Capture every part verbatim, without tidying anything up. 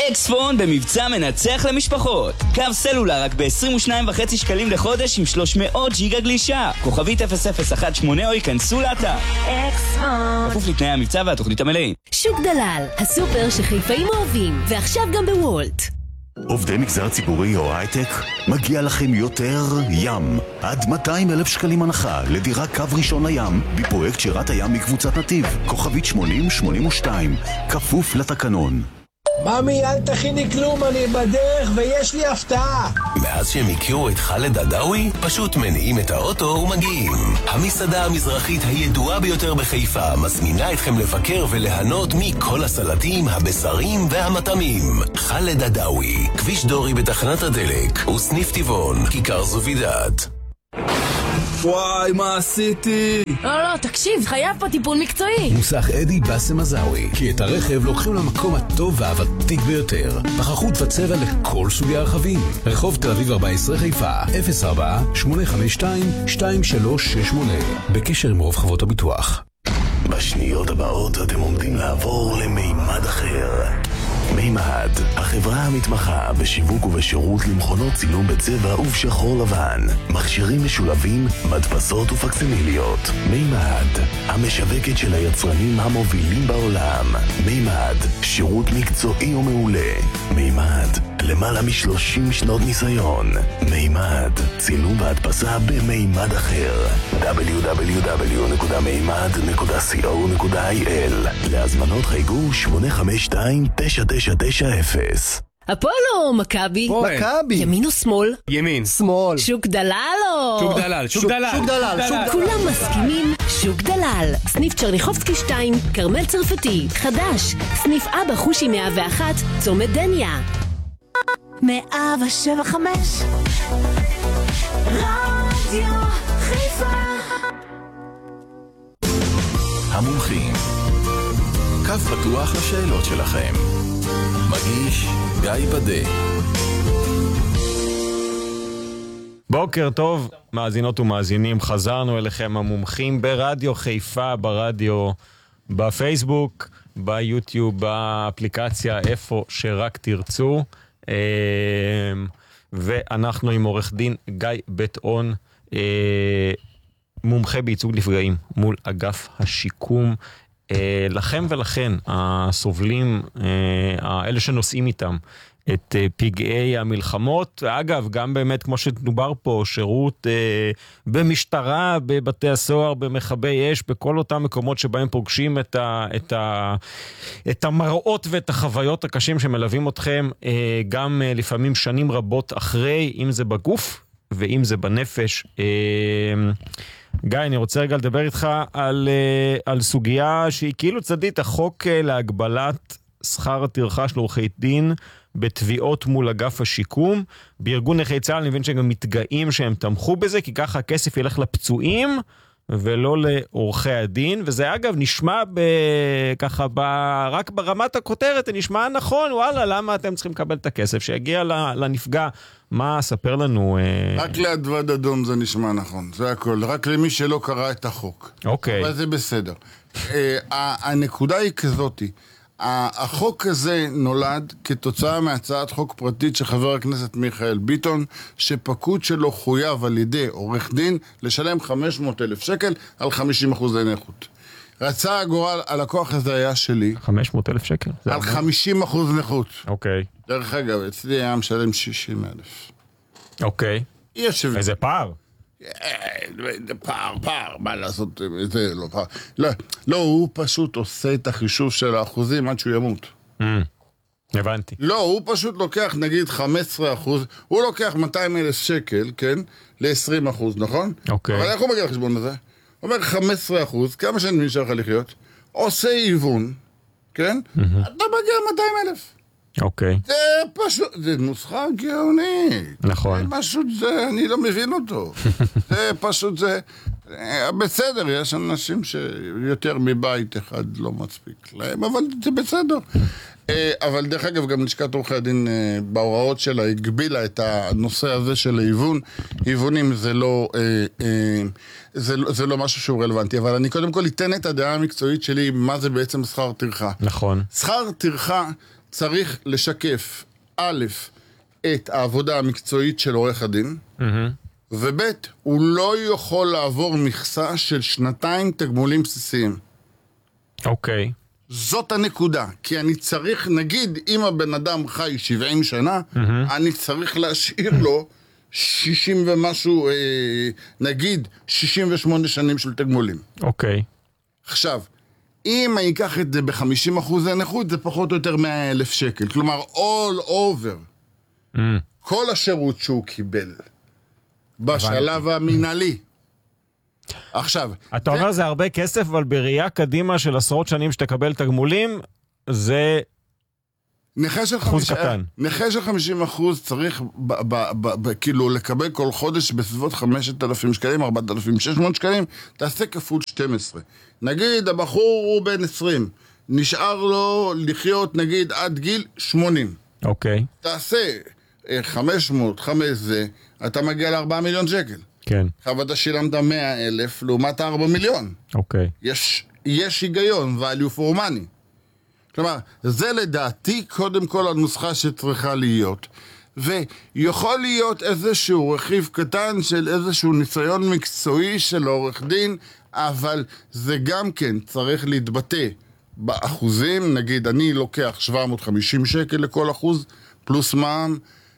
אקספון במבצע מנצח למשפחות. קו סלולר רק ב-עשרים ושניים וחצי שקלים לחודש עם שלוש מאות ג'יגה גלישה. כוכבית אפס אפס אחת שמונה או ייכנסו לאתר. אקספון. כפוף לתנאי המבצע והתוכנית המלאים. שוק דלל, הסופר שחיפאים אוהבים, ועכשיו גם בוולט. עובדי מגזר ציבורי או הייטק, מגיע לכם יותר ים. עד מאתיים אלף שקלים הנחה לדירה קו ראשון לים בפרויקט שירת הים מקבוצת נתיב. כוכבית שמונים שמונים ושתיים, כפוף לתקנון. ממי, אל תכיני כלום, אני בדרך ויש לי הפתעה. מאז שהם הכירו את חלד עדאווי, פשוט מניעים את האוטו ומגיעים. המסעדה המזרחית הידועה ביותר בחיפה מזמינה אתכם לבקר וליהנות מכל הסלטים, הבשרים והמטעמים. חלד עדאווי, כביש דורי בתחנת הדלק, וסניף טבעון, כיכר זובידת. וואי, מה עשיתי? לא, לא, תקשיב, חייב פה טיפול מקצועי. מוסך אדי בסם עזאווי, כי את הרכב לוקחים למקום הטוב והוותיק ביותר. בחרות וצבע לכל סוגי הרכבים. רחוב תל אביב ארבע עשרה חיפה, אפס ארבע שמונה חמש שתיים שתיים שלוש שש שמונה. בקשר עם רוב חברות הביטוח. בשניות הבאות אתם עומדים לעבור למימד אחר. מימד, החברה המתמחה בשיווק ובשירות למכונות צילום בצבע ובשחור לבן, מכשירים משולבים, מדפסות ופקסימיליות. מימד, המשווקת של היצרנים המובילים בעולם. מימד, שירות מקצועי ומעולה. מימד, למעלה משלושים שנות ניסיון. מימד, צילום והדפסה במימד אחר. דאבליו דאבליו דאבליו נקודה מימד נקודה סי או נקודה איי אל. להזמנות חייגו שמונה חמש שתיים תשע תשע תשע אפס. הפולו, מכבי. מכבי. ימין או שמאל? ימין. שמאל. שוק דלל או? שוק דלל, שוק דלל. שוק דלל, שוק דלל. כולם מסכימים, שוק דלל. סניף צ'רניחובסקי שתיים, קרמל צרפתי. חדש, סניף אבא חושי מאה ואחת, צומת דניה. מאה ושבע חמש רדיו חיפה. המומחים, קו פתוח לשאלות שלכם. מגיש גיא בדה. בוקר טוב, מאזינות ומאזינים, חזרנו אליכם המומחים ברדיו חיפה, ברדיו, בפייסבוק, ביוטיוב, באפליקציה, איפה שרק תרצו. ואנחנו עם עורך דין גיא בית-און, מומחה בייצוג נפגעים מול אגף השיקום. לכם ולכן, הסובלים, האלה שנושאים איתם את פגעי המלחמות, ואגב, גם באמת, כמו שדובר פה, שירות במשטרה, בבתי הסוהר, במכבי אש, בכל אותם מקומות שבהם פוגשים את, ה, את, ה, את המראות ואת החוויות הקשים שמלווים אתכם, גם לפעמים שנים רבות אחרי, אם זה בגוף ואם זה בנפש. גיא, אני רוצה רגע לדבר איתך על, על סוגיה שהיא כאילו צדדית, החוק להגבלת שכר הטרחה של עורכי דין בתביעות מול אגף השיקום. בארגון נכי צה"ל אני מבין שהם גם מתגאים שהם תמכו בזה, כי ככה הכסף ילך לפצועים ולא לעורכי הדין, וזה אגב נשמע ב... ככה ב... רק ברמת הכותרת, זה נשמע נכון, וואלה, למה אתם צריכים לקבל את הכסף שיגיע לנפגע? מה, ספר לנו? רק להדווד אדום זה נשמע נכון, זה הכל, רק למי שלא קרא את החוק. אוקיי. אבל זה בסדר. הנקודה היא כזאתי, החוק הזה נולד כתוצאה מהצעת חוק פרטית של חבר הכנסת מיכאל ביטון, שפקוד שלו חויב על ידי עורך דין לשלם חמש מאות אלף שקל על חמישים אחוז נכות. רצה הגורל, הלקוח הזה היה שלי. חמש מאות אלף שקל? על חמישים אחוז נכות. אוקיי. דרך אגב, אצלי היה משלם שישים אלף. אוקיי. יש... איזה פער? פער, פער, מה לעשות, זה לא פער. לא, לא, הוא פשוט עושה את החישוב של האחוזים עד שהוא ימות. הבנתי. לא, הוא פשוט לוקח נגיד חמישה עשר אחוז, הוא לוקח מאתיים אלף שקל, כן, ל-עשרים אחוז, נכון? אוקיי. אבל איך הוא מגיע לחשבון הזה? הוא אומר חמישה עשר אחוז, כמה שנים נשאר לך לחיות? עושה איבון, כן? אתה מגיע מאתיים אלף. אוקיי. זה פשוט, זה נוסחה גאונית. נכון. זה פשוט זה, אני לא מבין אותו. זה פשוט זה, בסדר, יש אנשים שיותר מבית אחד לא מספיק להם, אבל זה בסדר. אבל דרך אגב, גם לשכת עורכי הדין בהוראות שלה הגבילה את הנושא הזה של האיוון. איוונים זה לא, זה, זה לא משהו שהוא רלוונטי, אבל אני קודם כל אתן את הדעה המקצועית שלי, מה זה בעצם שכר טרחה. נכון. שכר טרחה צריך לשקף א', את העבודה המקצועית של עורך הדין, mm-hmm. וב', הוא לא יכול לעבור מכסה של שנתיים תגמולים בסיסיים. אוקיי. Okay. זאת הנקודה, כי אני צריך, נגיד, אם הבן אדם חי שבעים שנה, mm-hmm. אני צריך להשאיר לו שישים ומשהו, אה, נגיד, שישים ושמונה שנים של תגמולים. אוקיי. Okay. עכשיו, אם אני אקח את זה ב-חמישים אחוז נכות, זה פחות או יותר מאה אלף שקל. כלומר, all over. Mm. כל השירות שהוא קיבל, בשלב המנהלי. עכשיו... אתה אומר זה הרבה כסף, אבל בראייה קדימה של עשרות שנים שתקבל תגמולים, זה אחוז קטן. נכה של חמישים אחוז צריך כאילו לקבל כל חודש בסביבות חמשת אלפים שקלים, ארבעת אלפים ושש מאות שקלים, תעשה כפול שתים עשרה. נגיד הבחור הוא בן עשרים, נשאר לו לחיות נגיד עד גיל שמונים. אוקיי. תעשה חמש מאות, חמש זה, אתה מגיע ל-ארבעה מיליון שקל. כן. עכשיו אתה שילמת מאה אלף לעומת ארבעה מיליון. אוקיי. יש, יש היגיון, value for money. כלומר, זה לדעתי קודם כל הנוסחה שצריכה להיות. ויכול להיות איזשהו רכיב קטן של איזשהו ניסיון מקצועי של עורך דין, אבל זה גם כן צריך להתבטא באחוזים. נגיד, אני לוקח שבע מאות וחמישים שקל לכל אחוז, פלוס מע"מ.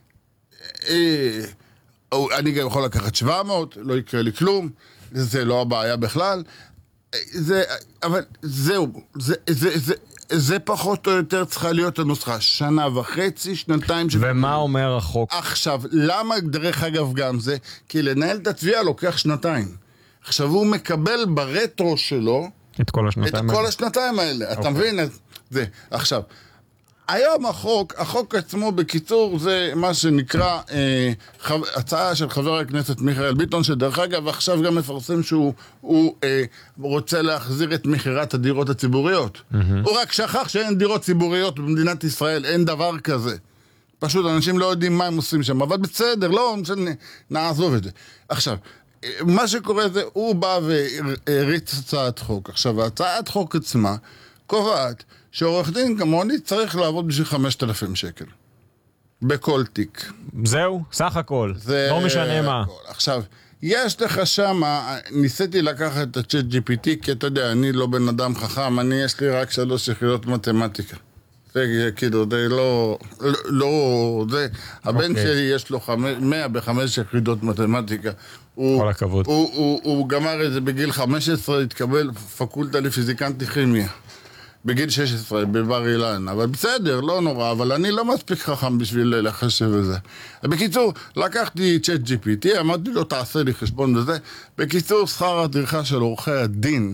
אה, אני גם יכול לקחת שבע מאות, לא יקרה לי כלום, זה לא הבעיה בכלל. זה, אבל זהו, זה, זה, זה, זה פחות או יותר צריכה להיות הנוסחה. שנה וחצי, שנתיים... ומה אומר החוק? עכשיו, למה דרך אגב גם זה? כי לנהל את התביעה לוקח שנתיים. עכשיו הוא מקבל ברטרו שלו... את כל השנתיים האלה. את כל השנתיים האלה. אתה מבין? זה. עכשיו... היום החוק, החוק עצמו בקיצור זה מה שנקרא אה, חו, הצעה של חבר הכנסת מיכאל ביטון, שדרך אגב עכשיו גם מפרסם שהוא הוא, אה, רוצה להחזיר את מחירת הדירות הציבוריות. Mm-hmm. הוא רק שכח שאין דירות ציבוריות במדינת ישראל, אין דבר כזה. פשוט אנשים לא יודעים מה הם עושים שם, אבל בסדר, לא, נעזוב את זה. עכשיו, מה שקורה זה, הוא בא והריץ הצעת חוק. עכשיו, הצעת חוק עצמה קובעת שעורך דין כמוני צריך לעבוד בשביל חמשת אלפים שקל. בכל תיק. זהו, סך הכל. לא משנה מה. עכשיו, יש לך שם, ניסיתי לקחת את הצ'אט ג'י פי טי, כי אתה יודע, אני לא בן אדם חכם, אני יש לי רק שלוש יחידות מתמטיקה. זה כאילו, זה לא, לא, זה, הבן שלי יש לו מאה וחמש יחידות מתמטיקה. כל הכבוד. הוא גמר את זה בגיל חמש עשרה, התקבל פקולטה לפיזיקנטי כימיה. בגיל שש עשרה, בבר אילן, אבל בסדר, לא נורא, אבל אני לא מספיק חכם בשביל לחשב את זה. בקיצור, לקחתי צ'אט ג'י פי טי, אמרתי לו, תעשה לי חשבון בזה. בקיצור, שכר הטרחה של עורכי הדין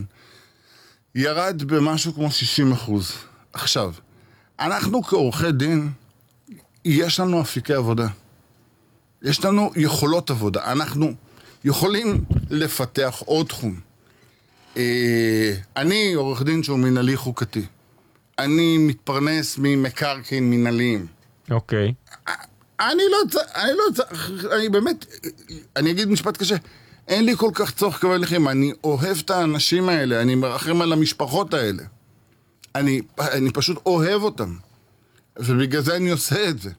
ירד במשהו כמו שישים אחוז. עכשיו, אנחנו כעורכי דין, יש לנו אפיקי עבודה. יש לנו יכולות עבודה. אנחנו יכולים לפתח עוד תחום. אני עורך דין שהוא מנהלי חוקתי. אני מתפרנס ממקרקעין מנהליים. אוקיי. אני לא צריך, אני לא צריך, אני באמת, אני אגיד משפט קשה, אין לי כל כך צורך לקבל לכם, אני אוהב את האנשים האלה, אני מרחם על המשפחות האלה. אני, אני פשוט אוהב אותם. ובגלל זה אני עושה את זה.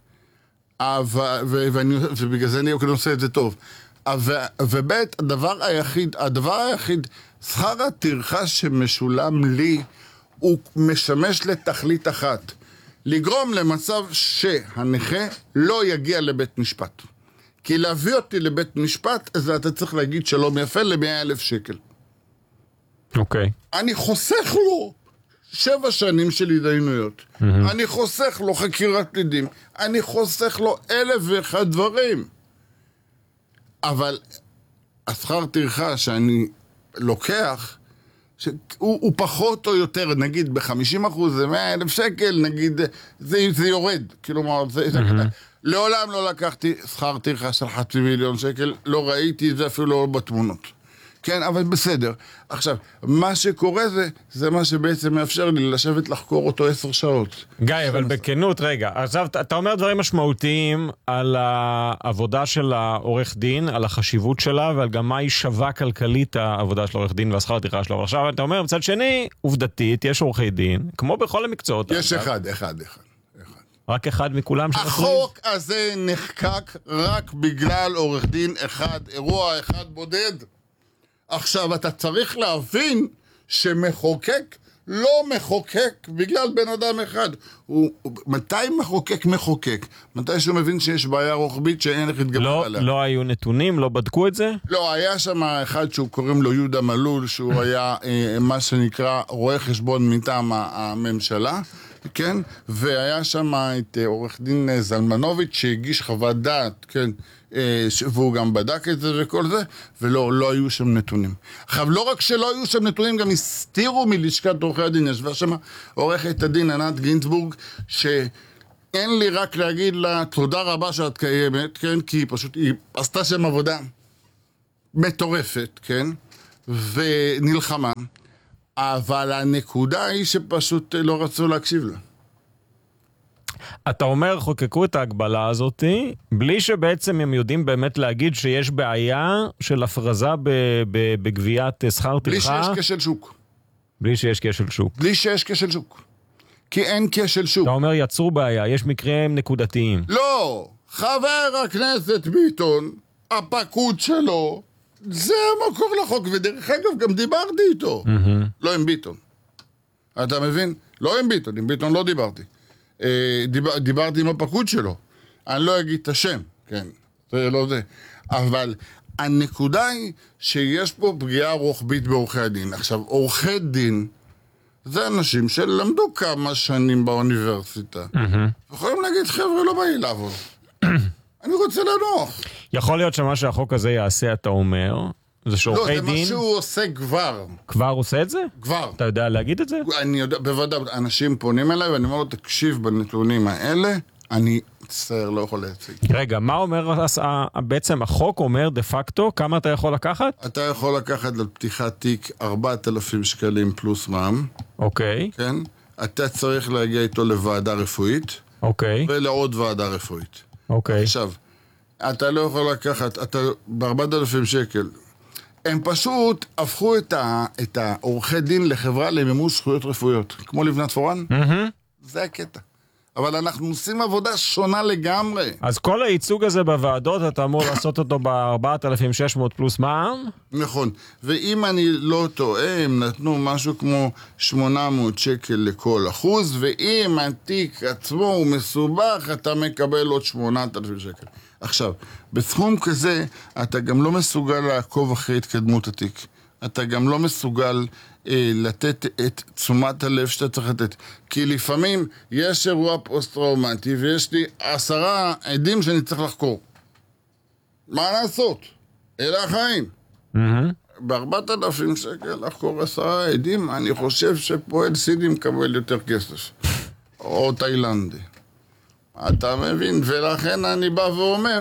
ובגלל זה אני עושה את זה טוב. ובית, הדבר היחיד, הדבר היחיד, שכר הטרחה שמשולם לי, הוא משמש לתכלית אחת. לגרום למצב שהנכה לא יגיע לבית משפט. כי להביא אותי לבית משפט, אז אתה צריך להגיד שלום יפה ל-מאה אלף שקל. אוקיי. אני חוסך לו שבע שנים של התדיינויות. Mm-hmm. אני חוסך לו חקירת עדים. אני חוסך לו אלף ואחד דברים. אבל השכר טרחה שאני לוקח, שהוא הוא פחות או יותר, נגיד ב-חמישים אחוז זה מאה אלף שקל, נגיד זה, זה יורד. כלומר, זה, mm-hmm. זה, לעולם לא לקחתי שכר טרחה של חצי מיליון שקל, לא ראיתי את זה אפילו לא בתמונות. כן, אבל בסדר. עכשיו, מה שקורה זה, זה מה שבעצם מאפשר לי לשבת לחקור אותו עשר שעות. גיא, אבל בכנות, רגע, עכשיו, אתה אומר דברים משמעותיים על העבודה של העורך דין, על החשיבות שלה, ועל גם מה היא שווה כלכלית העבודה של העורך דין והשכר הטרחה שלו. עכשיו, אתה אומר, מצד שני, עובדתית, יש עורכי דין, כמו בכל המקצועות. יש אחד, אחד, אחד. רק אחד מכולם שמפריע? החוק הזה נחקק רק בגלל עורך דין אחד, אירוע אחד בודד. עכשיו, אתה צריך להבין שמחוקק לא מחוקק בגלל בן אדם אחד. הוא, מתי מחוקק מחוקק? מתי שהוא מבין שיש בעיה רוחבית שאין איך להתגבר לא, עליה? לא היו נתונים? לא בדקו את זה? לא, היה שם אחד שהוא קוראים לו יהודה מלול, שהוא היה אה, מה שנקרא רואה חשבון מטעם הממשלה, כן? והיה שם את אה, עורך דין זלמנוביץ' שהגיש חוות דעת, כן? והוא גם בדק את זה וכל זה, ולא לא היו שם נתונים. עכשיו, לא רק שלא היו שם נתונים, גם הסתירו מלשכת עורכי הדין. ישבה שם עורכת הדין ענת גינצבורג, שאין לי רק להגיד לה תודה רבה שאת קיימת, כן? כי פשוט היא עשתה שם עבודה מטורפת, כן? ונלחמה. אבל הנקודה היא שפשוט לא רצו להקשיב לה. אתה אומר, חוקקו את ההגבלה הזאת, בלי שבעצם הם יודעים באמת להגיד שיש בעיה של הפרזה בגביית שכר טרחה. בלי שיש כשל שוק. בלי שיש כשל שוק. בלי שיש כשל שוק. כי אין כשל שוק. אתה אומר, יצרו בעיה, יש מקרים נקודתיים. לא, חבר הכנסת ביטון, הפקוד שלו, זה המקור לחוק, ודרך אגב גם דיברתי איתו. לא עם ביטון. אתה מבין? לא עם ביטון, עם ביטון לא דיברתי. דיבר, דיברתי עם הפקוד שלו. אני לא אגיד את השם, כן, זה לא זה. אבל הנקודה היא שיש פה פגיעה רוחבית בעורכי הדין. עכשיו, עורכי דין זה אנשים שלמדו כמה שנים באוניברסיטה. יכולים להגיד, חבר'ה, לא בא לי לעבוד. אני רוצה לנוח. יכול להיות שמה שהחוק הזה יעשה, אתה אומר, זה שעורכי דין... לא, זה מה שהוא עושה כבר. כבר עושה את זה? כבר. אתה יודע להגיד את זה? אני יודע, בוודאי, אנשים פונים אליי ואני אומר לו, תקשיב בנתונים האלה, אני מצטער, לא יכול להציג. רגע, מה אומר, בעצם החוק אומר דה פקטו, כמה אתה יכול לקחת? אתה יכול לקחת לפתיחת תיק ארבעת אלפים שקלים פלוס מע"מ. אוקיי. כן? אתה צריך להגיע איתו לוועדה רפואית. אוקיי. ולעוד ועדה רפואית. אוקיי. עכשיו, אתה לא יכול לקחת, אתה ב-ארבעת אלפים שקל. הם פשוט הפכו את, ה, את העורכי דין לחברה למימוש זכויות רפואיות. כמו לבנת פורן. Mm-hmm. זה הקטע. אבל אנחנו עושים עבודה שונה לגמרי. אז כל הייצוג הזה בוועדות, אתה אמור לעשות אותו ב-ארבעת אלפים ושש מאות פלוס מע"מ? נכון. ואם אני לא טועה, הם נתנו משהו כמו שמונה מאות שקל לכל אחוז, ואם התיק עצמו הוא מסובך, אתה מקבל עוד שמונת אלפים שקל. עכשיו, בסכום כזה, אתה גם לא מסוגל לעקוב אחרי התקדמות התיק. אתה גם לא מסוגל אה, לתת את תשומת הלב שאתה צריך לתת. כי לפעמים יש אירוע פוסט-טראומטי, ויש לי עשרה עדים שאני צריך לחקור. מה לעשות? אלה החיים. Mm-hmm. בארבעת אלפים שקל לחקור עשרה עדים, אני חושב שפועל סידי מקבל יותר כסף. או תאילנדי. אתה מבין? ולכן אני בא ואומר,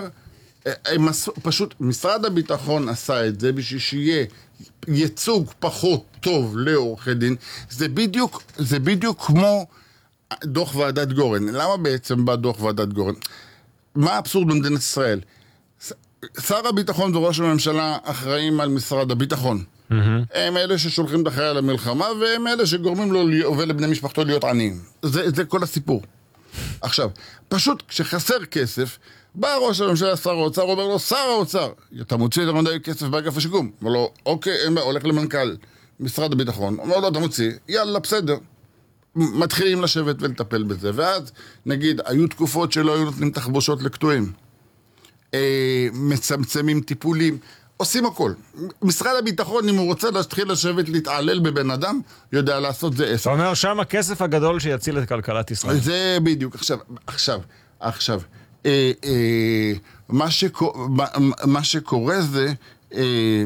פשוט משרד הביטחון עשה את זה בשביל שיהיה ייצוג פחות טוב לעורכי דין. זה בדיוק, זה בדיוק כמו דוח ועדת גורן. למה בעצם בא דוח ועדת גורן? מה האבסורד במדינת ישראל? שר הביטחון וראש הממשלה אחראים על משרד הביטחון. Mm-hmm. הם אלה ששולחים את החייל למלחמה, והם אלה שגורמים לו ולבני משפחתו להיות עניים. זה, זה כל הסיפור. עכשיו, פשוט כשחסר כסף, בא ראש הממשלה, שר האוצר, אומר לו, שר האוצר, אתה מוציא יותר מדי כסף באגף השיקום. אומר לו, אוקיי, אין, הולך למנכ"ל משרד הביטחון. אומר לו, אתה מוציא, יאללה, בסדר. מתחילים לשבת ולטפל בזה. ואז, נגיד, היו תקופות שלא היו נותנים תחבושות לקטועים. אה, מצמצמים טיפולים, עושים הכל. משרד הביטחון, אם הוא רוצה להתחיל לשבת להתעלל בבן אדם, יודע לעשות זה עשר. זאת אומרת, שם הכסף הגדול שיציל את כלכלת ישראל. זה בדיוק. עכשיו, עכשיו, עכשיו, אה, אה, מה, שקור, מה, מה שקורה זה, אה,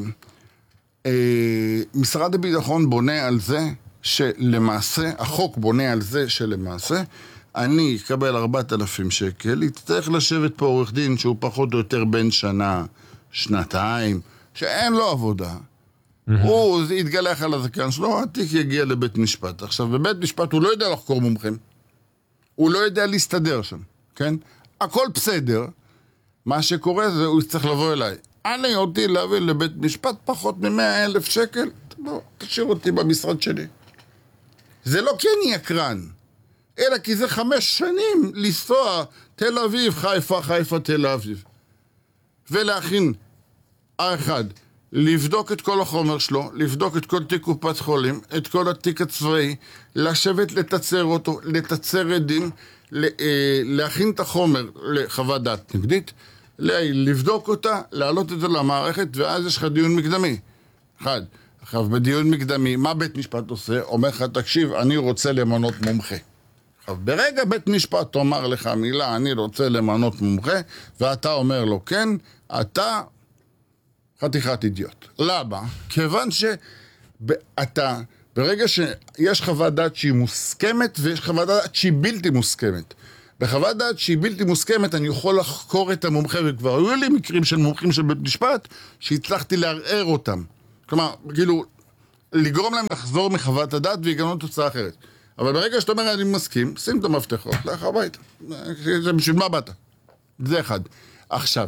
אה, משרד הביטחון בונה על זה, שלמעשה, החוק בונה על זה שלמעשה, אני אקבל ארבעת אלפים שקל, יצטרך לשבת פה עורך דין שהוא פחות או יותר בין שנה, שנתיים, שאין לו עבודה. Mm-hmm. הוא יתגלח על הזקן שלו, התיק יגיע לבית משפט. עכשיו, בבית משפט הוא לא יודע לחקור מומחים. הוא לא יודע להסתדר שם, כן? הכל בסדר. מה שקורה זה, הוא צריך לבוא אליי. אני אותי להביא לבית משפט פחות מ-מאה אלף שקל, בוא, תשאיר אותי במשרד שלי. זה לא כי אני יקרן. אלא כי זה חמש שנים לנסוע תל אביב, חיפה, חיפה, תל אביב. ולהכין האחד, לבדוק את כל החומר שלו, לבדוק את כל תיק קופת חולים, את כל התיק הצבאי, לשבת לתצר אותו, לתצר עדים, להכין את החומר לחוות דעת נגדית, לבדוק אותה, להעלות את זה למערכת, ואז יש לך דיון מקדמי. אחד, עכשיו בדיון מקדמי, מה בית משפט עושה? אומר לך, תקשיב, אני רוצה למנות מומחה. עכשיו, ברגע בית משפט אומר לך מילה, אני רוצה למנות מומחה, ואתה אומר לו, כן, אתה חתיכת אידיוט. למה? כיוון שאתה, ברגע שיש חוות דעת שהיא מוסכמת, ויש חוות דעת שהיא בלתי מוסכמת. בחוות דעת שהיא בלתי מוסכמת, אני יכול לחקור את המומחה, וכבר היו לי מקרים של מומחים של בית משפט, שהצלחתי לערער אותם. כלומר, כאילו, לגרום להם לחזור מחוות הדעת ויגרמו תוצאה אחרת. אבל ברגע שאתה אומר, אני מסכים, שים את המפתחות, לך הביתה. זה בשביל מה באת? זה אחד. עכשיו,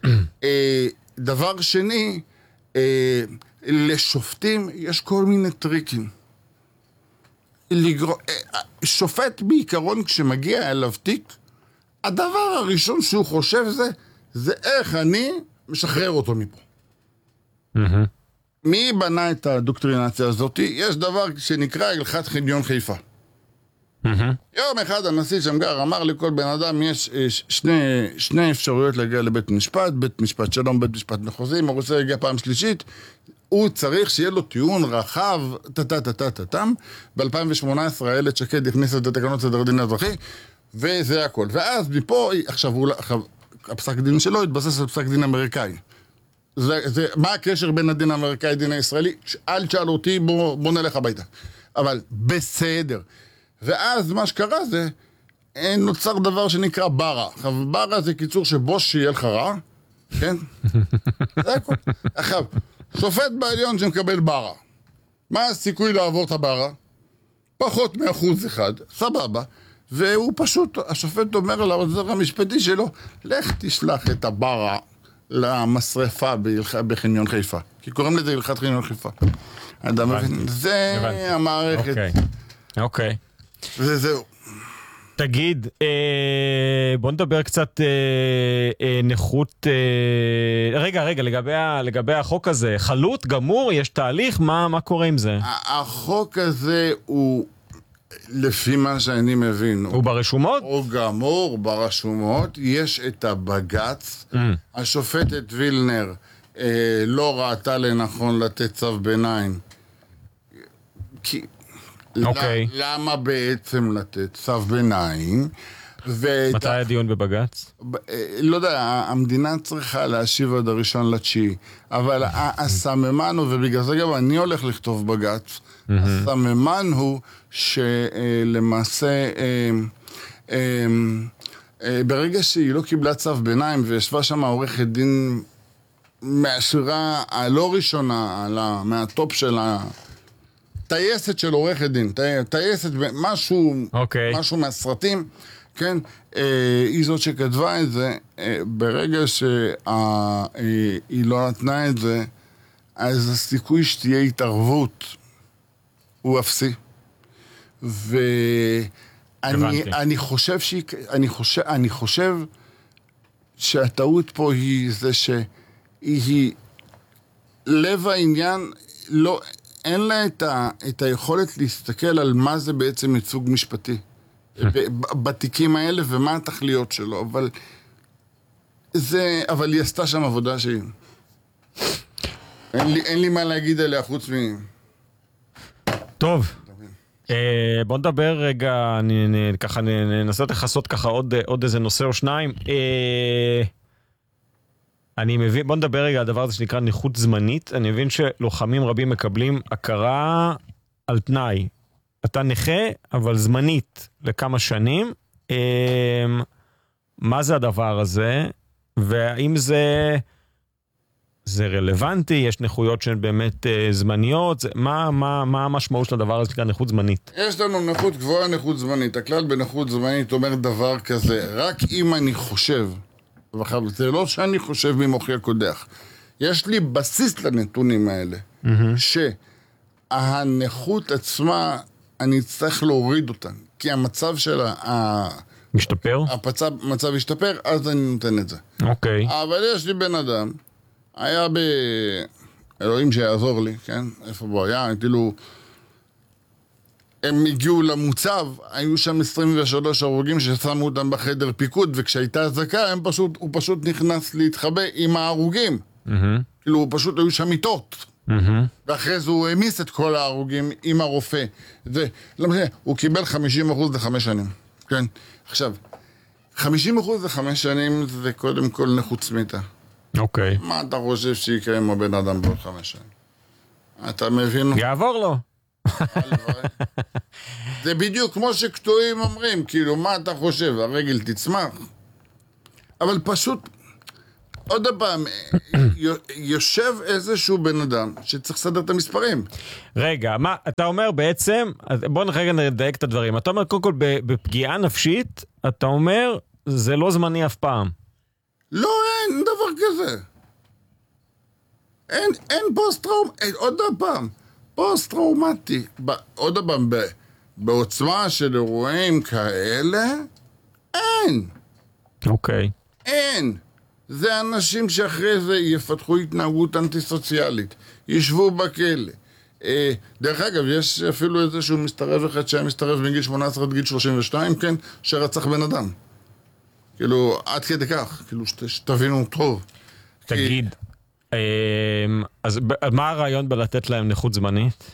דבר שני, לשופטים יש כל מיני טריקים. שופט בעיקרון כשמגיע אליו תיק, הדבר הראשון שהוא חושב זה, זה איך אני משחרר אותו מפה. מי בנה את הדוקטרינציה הזאת? יש דבר שנקרא הלכת חניון חיפה. יום אחד הנשיא שמגר אמר לכל בן אדם יש שני, שני אפשרויות להגיע לבית משפט, בית משפט שלום, בית משפט מחוזי, אם הוא רוצה להגיע פעם שלישית, הוא צריך שיהיה לו טיעון רחב, טה-טה-טה-טה-טם. ב-אלפיים ושמונה עשרה איילת שקד הכניסה את התקנות סדר דין האזרחי, וזה הכל. ואז מפה, עכשיו, הוא, עכשיו הפסק דין שלו התבסס על פסק דין אמריקאי. זה, זה, מה הקשר בין הדין האמריקאי לדין הישראלי? אל תשאל אותי, בוא, בוא נלך הביתה. אבל בסדר. ואז מה שקרה זה, נוצר דבר שנקרא ברה. עכשיו, ברה זה קיצור שבוש שיהיה לך רע, כן? זה הכל. עכשיו, שופט בעליון שמקבל ברה. מה הסיכוי לעבור את הברה? פחות מאחוז אחד, סבבה. והוא פשוט, השופט אומר לעוזר המשפטי שלו, לך תשלח את הברה למשרפה בחניון חיפה. כי קוראים לזה הלכת חניון חיפה. אדם מבין, זה המערכת. אוקיי, אוקיי. וזהו. תגיד, אה, בוא נדבר קצת אה, אה, נכות, אה, רגע, רגע, לגבי, לגבי החוק הזה, חלוט, גמור, יש תהליך, מה, מה קורה עם זה? החוק הזה הוא, לפי מה שאני מבין, הוא ברשומות? הוא גמור ברשומות, יש את הבגץ, mm. השופטת וילנר אה, לא ראתה לנכון לתת צו ביניים, כי... אוקיי. למה בעצם לתת צו ביניים? מתי הדיון בבגץ? לא יודע, המדינה צריכה להשיב עד הראשון לתשיעי, אבל הסממן הוא, ובגלל זה גם אני הולך לכתוב בגץ, הסממן הוא שלמעשה ברגע שהיא לא קיבלה צו ביניים וישבה שם עורכת דין מהשירה הלא ראשונה, מהטופ של ה... טייסת של עורכת דין, טייסת, משהו, okay. משהו מהסרטים, כן, אה, היא זאת שכתבה את זה, אה, ברגע שהיא לא נתנה את זה, אז הסיכוי שתהיה התערבות הוא אפסי. ואני אני חושב, שהיא, אני, חושב, אני חושב שהטעות פה היא זה שהיא לב העניין, לא... אין לה את, ה, את היכולת להסתכל על מה זה בעצם ייצוג משפטי בתיקים האלה ומה התכליות שלו, אבל זה, אבל היא עשתה שם עבודה שהיא אין לי, אין לי מה להגיד עליה חוץ מ... טוב, אה, בוא נדבר רגע, אני, אני, ככה ננסה לחסות ככה עוד, עוד איזה נושא או שניים. אה... אני מבין, בוא נדבר רגע על הדבר הזה שנקרא נכות זמנית. אני מבין שלוחמים רבים מקבלים הכרה על תנאי. אתה נכה, אבל זמנית לכמה שנים. מה זה הדבר הזה? והאם זה, זה רלוונטי? יש נכויות שהן באמת זמניות? מה, מה, מה המשמעות של הדבר הזה שנקרא נכות זמנית? יש לנו נכות גבוהה, נכות זמנית. הכלל בנכות זמנית אומר דבר כזה, רק אם אני חושב, זה לא שאני חושב ממוחי הקודח. יש לי בסיס לנתונים האלה, mm-hmm. שהנכות עצמה אני צריך להוריד אותן, כי המצב של ה... משתפר? המצב השתפר, אז אני נותן את זה. אוקיי. אבל יש לי בן אדם, היה ב... אלוהים שיעזור לי, כן? איפה בו היה? כאילו... הם הגיעו למוצב, היו שם עשרים ושלוש הרוגים ששמו אותם בחדר פיקוד, וכשהייתה הזקה, הם פשוט, הוא פשוט נכנס להתחבא עם ההרוגים. Mm-hmm. כאילו, פשוט היו שם מיטות. Mm-hmm. ואחרי זה הוא המיס את כל ההרוגים עם הרופא. זה, לא משנה, הוא קיבל חמישים אחוז לחמש שנים. כן? עכשיו, חמישים אחוז לחמש שנים זה קודם כל נכות צמיתה. אוקיי. Okay. מה אתה חושב שיקרה עם הבן אדם בעוד חמש שנים? אתה מבין? יעבור לו. זה בדיוק כמו שקטועים אומרים, כאילו, מה אתה חושב? הרגל תצמח? אבל פשוט, עוד פעם, יושב איזשהו בן אדם שצריך לסדר את המספרים. רגע, מה, אתה אומר בעצם, בוא רגע נדייק את הדברים, אתה אומר קודם כל בפגיעה נפשית, אתה אומר, זה לא זמני אף פעם. לא, אין דבר כזה. אין, אין פוסט-טראום, עוד פעם. פוסט-טראומטי, עוד פעם, בעוצמה של אירועים כאלה, אין. אוקיי. אין. זה אנשים שאחרי זה יפתחו התנהגות אנטי-סוציאלית, ישבו בכלא. דרך אגב, יש אפילו איזשהו מסתרב אחד שהיה מסתרב מגיל שמונה עשרה עד גיל שלושים ושתיים, כן, שרצח בן אדם. כאילו, עד כדי כך, כאילו, שתבינו טוב. תגיד. אז מה הרעיון בלתת להם נכות זמנית?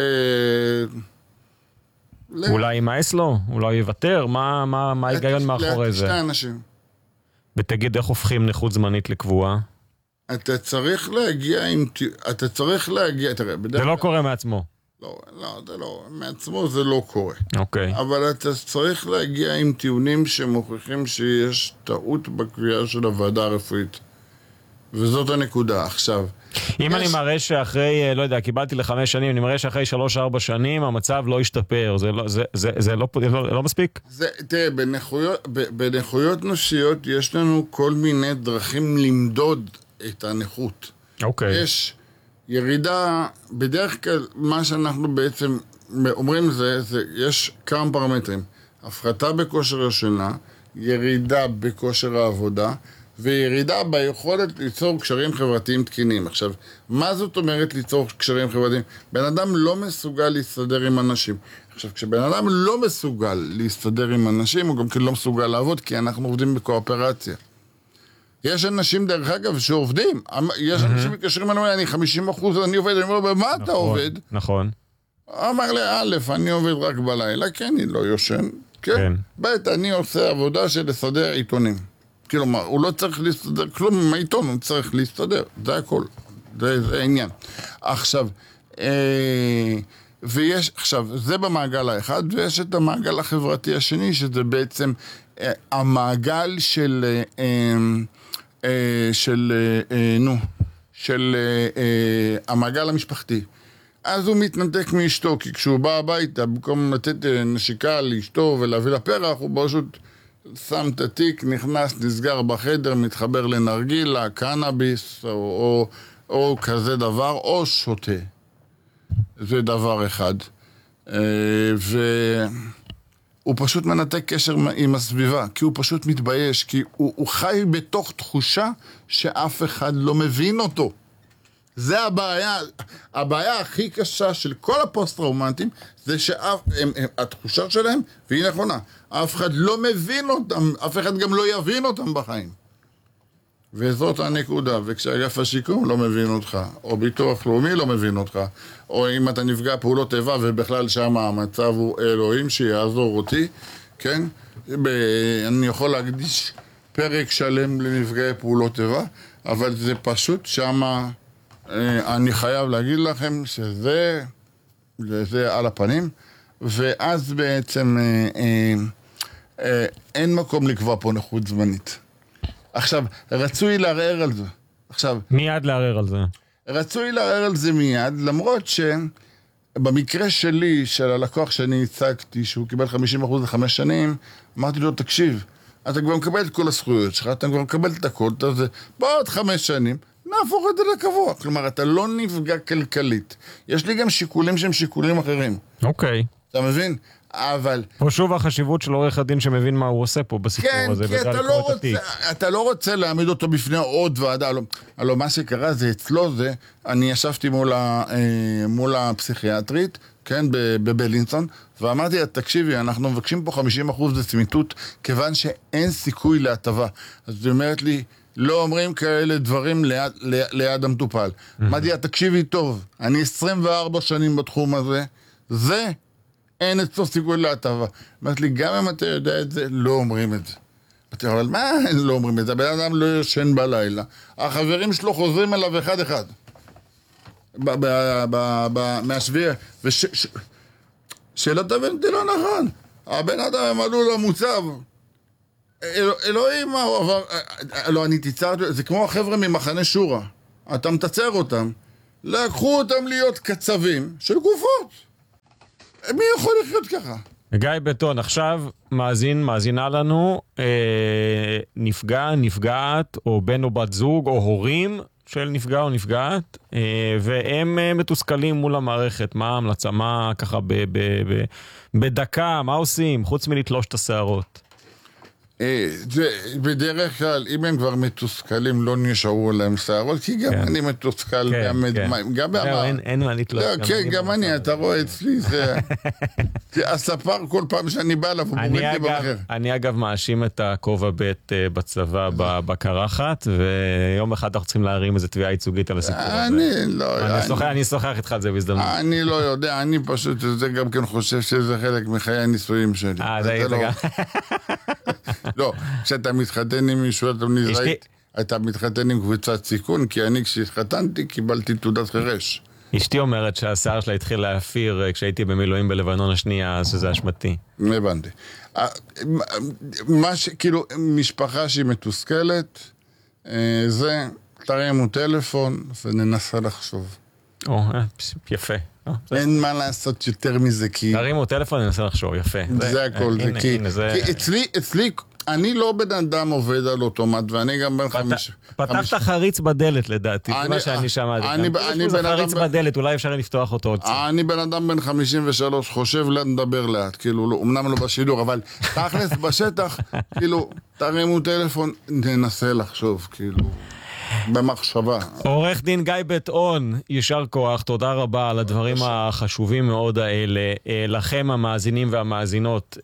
אולי ימאס לו? אולי יוותר? מה ההיגיון מאחורי זה? שני אנשים. ותגיד איך הופכים נכות זמנית לקבועה? אתה צריך להגיע עם... אתה צריך להגיע... זה לא קורה מעצמו. לא, לא, זה לא... מעצמו זה לא קורה. אוקיי. אבל אתה צריך להגיע עם טיעונים שמוכיחים שיש טעות בקביעה של הוועדה הרפואית. וזאת הנקודה. עכשיו, אם יש... אני מראה שאחרי, לא יודע, קיבלתי לחמש שנים, אני מראה שאחרי שלוש, ארבע שנים, המצב לא ישתפר. זה לא, זה, זה, זה לא, לא, לא מספיק? זה, תראה, בנכויות, בנכויות נפשיות יש לנו כל מיני דרכים למדוד את הנכות. אוקיי. יש ירידה, בדרך כלל, מה שאנחנו בעצם אומרים זה, זה יש כמה פרמטרים. הפחתה בכושר השינה, ירידה בכושר העבודה, וירידה ביכולת ליצור קשרים חברתיים תקינים. עכשיו, מה זאת אומרת ליצור קשרים חברתיים? בן אדם לא מסוגל להסתדר עם אנשים. עכשיו, כשבן אדם לא מסוגל להסתדר עם אנשים, הוא גם כן לא מסוגל לעבוד, כי אנחנו עובדים בקואופרציה. יש אנשים, דרך אגב, שעובדים. יש אנשים מתקשרים, אני אומר, אני חמישים אחוז, אני עובד, אני אומר, במה אתה עובד? נכון. אמר לי, א', אני עובד רק בלילה, כי אני לא יושן. כן. ב', אני עושה עבודה של לסדר עיתונים. כלומר, הוא לא צריך להסתדר, כלום עם העיתון, הוא צריך להסתדר, זה הכל, זה, זה העניין. עכשיו, אה, ויש, עכשיו, זה במעגל האחד, ויש את המעגל החברתי השני, שזה בעצם אה, המעגל של, אה, אה, של, אה, נו, של אה, אה, המעגל המשפחתי. אז הוא מתנתק מאשתו, כי כשהוא בא הביתה, במקום לתת נשיקה לאשתו ולהביא לפרח, הוא פשוט... שם את התיק, נכנס, נסגר בחדר, מתחבר לנרגילה, קנאביס, או, או, או כזה דבר, או שותה. זה דבר אחד. והוא פשוט מנתק קשר עם הסביבה, כי הוא פשוט מתבייש, כי הוא, הוא חי בתוך תחושה שאף אחד לא מבין אותו. זה הבעיה, הבעיה הכי קשה של כל הפוסט-טראומטים, זה שהתחושה שלהם, והיא נכונה, אף אחד לא מבין אותם, אף אחד גם לא יבין אותם בחיים. וזאת הנקודה, וכשאגף השיקום לא מבין אותך, או ביטוח לאומי לא מבין אותך, או אם אתה נפגע פעולות איבה, ובכלל שם המצב הוא אלוהים שיעזור אותי, כן? אני יכול להקדיש פרק שלם לנפגעי פעולות איבה, אבל זה פשוט שמה... אני חייב להגיד לכם שזה זה על הפנים, ואז בעצם אה, אה, אה, אין מקום לקבוע פה נכות זמנית. עכשיו, רצוי לערער על זה. עכשיו, מיד לערער על זה. רצוי לערער על זה מיד, למרות שבמקרה שלי, של הלקוח שאני הצגתי, שהוא קיבל חמישים אחוז לחמש שנים, אמרתי לו, תקשיב, אתה כבר מקבל את כל הזכויות שלך, אתה כבר מקבל את הכל, אתה זה, בעוד חמש שנים, נהפוך את זה לקבוע. כלומר, אתה לא נפגע כלכלית. יש לי גם שיקולים שהם שיקולים אחרים. אוקיי. אתה מבין? אבל... פה שוב החשיבות של עורך הדין שמבין מה הוא עושה פה בסיפור כן, הזה. כן, אתה לא, רוצה, אתה לא רוצה להעמיד אותו בפני עוד ועדה. הלוא, הלוא מה שקרה זה אצלו זה, אני ישבתי מול, ה, מול הפסיכיאטרית, כן, בבלינסון, ואמרתי, תקשיבי, אנחנו מבקשים פה חמישים אחוז לצמיתות, כיוון שאין סיכוי להטבה. אז היא אומרת לי, לא אומרים כאלה דברים ליד, ליד, ליד המטופל. אמרתי, תקשיבי טוב, אני עשרים וארבע שנים בתחום הזה, זה... אין אצלו סיכוי להטבה. אמרת לי, גם אם אתה יודע את זה, לא אומרים את זה. אמרתי, אבל מה לא אומרים את זה? הבן אדם לא ישן בלילה. החברים שלו חוזרים אליו אחד אחד. מהשביע. שלא תבין אותי לא נכון. הבן אדם הם עלו למוצב. אלוהים מה הוא עבר... לא, אני תיצרתי... זה כמו החבר'ה ממחנה שורה. אתה מתצר אותם. לקחו אותם להיות קצבים של גופות. מי יכול לחיות ככה? גיא בטון, עכשיו מאזין, מאזינה לנו, אה, נפגע, נפגעת, או בן או בת זוג, או הורים של נפגע או נפגעת, אה, והם אה, מתוסכלים מול המערכת. מה ההמלצה? מה ככה ב, ב, ב, בדקה, מה עושים? חוץ מלתלוש את השערות. זה, בדרך כלל, אם הם כבר מתוסכלים, לא נשארו להם שערות, כי גם אני מתוסכל, גם באמר. אין מה לתלוש. כן, גם אני, אתה רואה אצלי, זה... הספר כל פעם שאני בא אליו, הוא מוריד לי במחר. אני אגב מאשים את הכובע בית בצבא בקרחת, ויום אחד אנחנו צריכים להרים איזו תביעה ייצוגית על הסיפור הזה. אני לא... אני אשוחח איתך על זה בהזדמנות. אני לא יודע, אני פשוט, זה גם כן חושב שזה חלק מחיי הניסויים שלי. אה, זה גם... לא, כשאתה מתחתן עם מישהו, אתה נזרעית, אתה מתחתן עם קבוצת סיכון, כי אני כשהתחתנתי קיבלתי תעודת חירש. אשתי אומרת שהשיער שלה התחיל להפיר כשהייתי במילואים בלבנון השנייה, אז זה אשמתי. הבנתי. מה ש... כאילו, משפחה שהיא מתוסכלת, זה, תרימו טלפון וננסה לחשוב. או, יפה. אין מה לעשות יותר מזה, כי... תרימו טלפון וננסה לחשוב, יפה. זה הכל, זה כי... כי אצלי, אצלי... אני לא בן אדם עובד על אוטומט, ואני גם בן חמיש... פתחת חריץ בדלת לדעתי, זה מה שאני שמעתי. יש פה חריץ בדלת, אולי אפשר לפתוח אותו עוד קצת. אני בן אדם בן חמישים ושלוש, חושב לדבר לאט, כאילו, אמנם לא בשידור, אבל תכלס בשטח, כאילו, תרימו טלפון, ננסה לחשוב, כאילו... במחשבה. עורך דין גיא בטון, ישר כוח, תודה רבה על הדברים החשובים מאוד האלה. לכם המאזינים והמאזינות,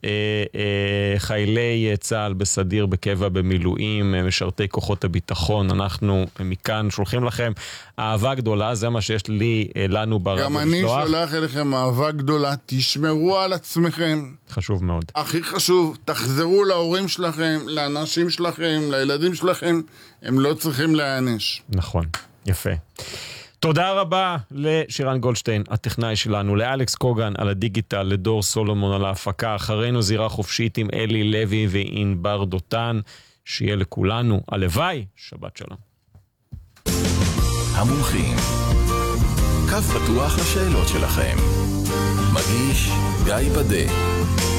חיילי צה"ל בסדיר, בקבע, במילואים, משרתי כוחות הביטחון, אנחנו מכאן שולחים לכם אהבה גדולה, זה מה שיש לי, לנו ברדיו. גם אני שולח אליכם אהבה גדולה, תשמרו על עצמכם. חשוב מאוד. הכי חשוב, תחזרו להורים שלכם, לאנשים שלכם, לילדים שלכם, הם לא צריכים להיענש. נכון, יפה. תודה רבה לשירן גולדשטיין, הטכנאי שלנו, לאלכס קוגן על הדיגיטל, לדור סולומון על ההפקה, אחרינו זירה חופשית עם אלי לוי וענבר דותן, שיהיה לכולנו, הלוואי, שבת שלום. המומחים, קו פתוח לשאלות שלכם. מגיש גיא בדה.